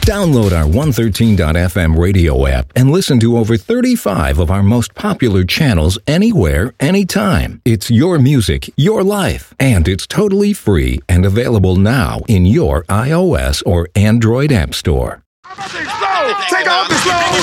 Download our 113.fm radio app and listen to over 35 of our most popular channels anywhere, anytime. It's your music, your life, and it's totally free and available now in your iOS or Android app store. Take off the slow.